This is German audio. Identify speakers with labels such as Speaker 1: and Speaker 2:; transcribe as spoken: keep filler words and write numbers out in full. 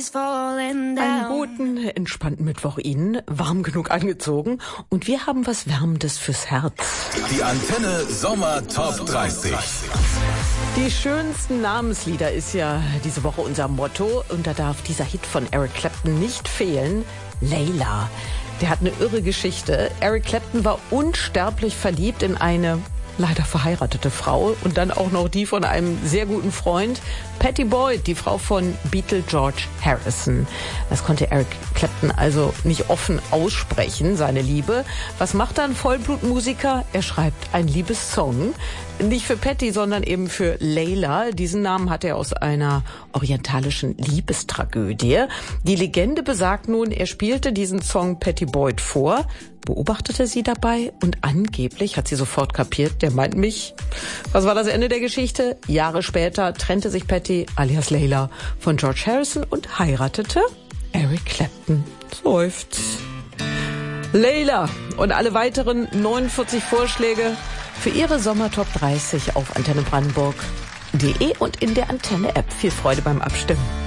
Speaker 1: Einen guten, entspannten Mittwoch Ihnen, warm genug angezogen und wir haben was Wärmendes fürs Herz.
Speaker 2: Die Antenne Sommer Top dreißig.
Speaker 1: Die schönsten Namenslieder ist ja diese Woche unser Motto und da darf dieser Hit von Eric Clapton nicht fehlen. Layla. Der hat eine irre Geschichte. Eric Clapton war unsterblich verliebt in eine leider verheiratete Frau und dann auch noch die von einem sehr guten Freund, Pattie Boyd, die Frau von Beatle George Harrison. Das konnte Eric Clapton also nicht offen aussprechen, seine Liebe. Was macht dann Vollblutmusiker? Er schreibt einen Liebessong. Nicht für Pattie, sondern eben für Layla. Diesen Namen hat er aus einer orientalischen Liebestragödie. Die Legende besagt nun, er spielte diesen Song Pattie Boyd vor, beobachtete sie dabei und angeblich hat sie sofort kapiert, der meint mich. Was war das Ende der Geschichte? Jahre später trennte sich Pattie, alias Layla, von George Harrison und heiratete Eric Clapton. Seufzt. Layla und alle weiteren neunundvierzig Vorschläge für Ihre Sommertop dreißig auf antenne brandenburg punkt de und in der Antenne-App. Viel Freude beim Abstimmen.